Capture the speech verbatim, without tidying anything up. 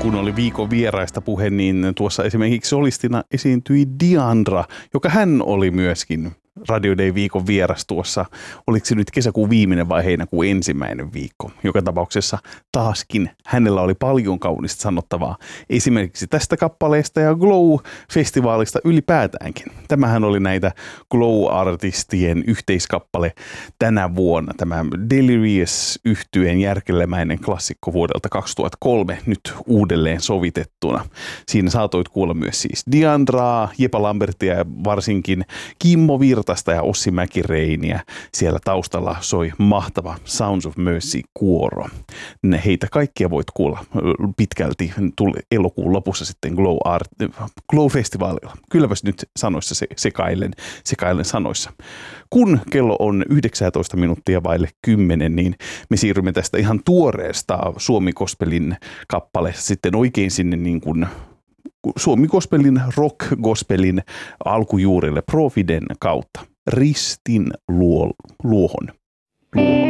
kun oli viikon vieraista puhe, niin tuossa esimerkiksi solistina esiintyi Diandra, joka hän oli myöskin Radio Day viikon vieras tuossa. Oliko se nyt kesäkuun viimeinen vai heinäkuun ensimmäinen viikko? Joka tapauksessa taaskin hänellä oli paljon kaunista sanottavaa. Esimerkiksi tästä kappaleesta ja Glow-festivaalista ylipäätäänkin. Tämähän oli näitä Glow-artistien yhteiskappale tänä vuonna. Tämä Delirious-yhtyeen järkelemäinen klassikko vuodelta kaksituhattakolme nyt uudelleen sovitettuna. Siinä saatoit kuulla myös siis Diandraa, Jepa Lambertia ja varsinkin Kimmo Virta ja Ossi Mäkireiniä. Siellä taustalla soi mahtava Sounds of Mercy-kuoro. Heitä kaikkia voit kuulla pitkälti tuli elokuun lopussa sitten Glow, Art, Glow-festivaalilla. Kylläpäs nyt sanoissa se, sekailen, sekailen sanoissa. Kun kello on yhdeksäntoista minuuttia vaille kymmenen, niin me siirrymme tästä ihan tuoreesta Suomi Gospelin kappaleesta sitten oikein sinne niin kuin Suomi Gospelin, rock gospelin alkujuurille Profiden kautta. Ristin luo, luohon. luohon.